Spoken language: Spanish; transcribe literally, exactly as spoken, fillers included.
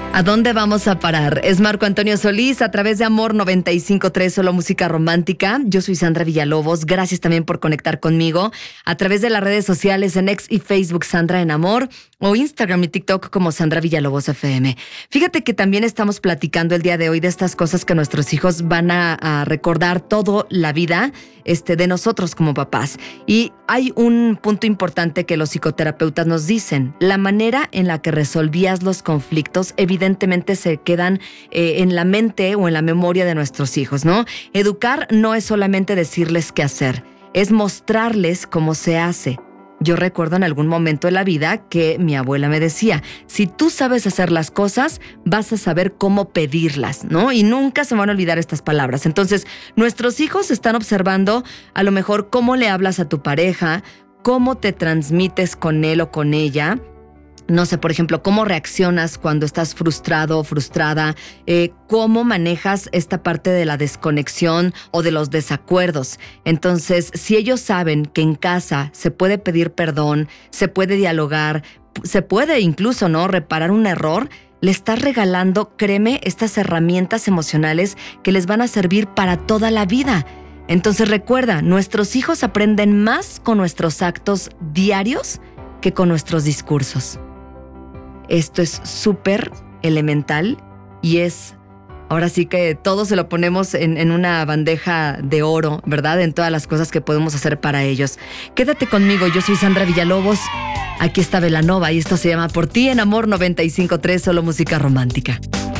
¿A dónde vamos a parar? Es Marco Antonio Solís a través de Amor noventa y cinco punto tres, solo música romántica. Yo soy Sandra Villalobos. Gracias también por conectar conmigo a través de las redes sociales en X y Facebook Sandra en Amor o Instagram y TikTok como Sandra Villalobos F M. Fíjate que también estamos platicando el día de hoy de estas cosas que nuestros hijos van a, a recordar toda la vida este, de nosotros como papás. Y hay un punto importante que los psicoterapeutas nos dicen. La manera en la que resolvías los conflictos evidentemente se quedan eh, en la mente o en la memoria de nuestros hijos, ¿no? Educar no es solamente decirles qué hacer, es mostrarles cómo se hace. Yo recuerdo en algún momento de la vida que mi abuela me decía, si tú sabes hacer las cosas, vas a saber cómo pedirlas, ¿no? Y nunca se van a olvidar estas palabras. Entonces, nuestros hijos están observando a lo mejor cómo le hablas a tu pareja, cómo te transmites con él o con ella. No sé, por ejemplo, cómo reaccionas cuando estás frustrado o frustrada, eh, cómo manejas esta parte de la desconexión o de los desacuerdos. Entonces, si ellos saben que en casa se puede pedir perdón, se puede dialogar, se puede incluso, ¿no?, reparar un error, le estás regalando, créeme, estas herramientas emocionales que les van a servir para toda la vida. Entonces, recuerda, nuestros hijos aprenden más con nuestros actos diarios que con nuestros discursos. Esto es súper elemental y es, ahora sí que todo se lo ponemos en, en una bandeja de oro, ¿verdad? En todas las cosas que podemos hacer para ellos. Quédate conmigo, yo soy Sandra Villalobos, aquí está Belanova y esto se llama Por ti en Amor noventa y cinco punto tres, solo música romántica.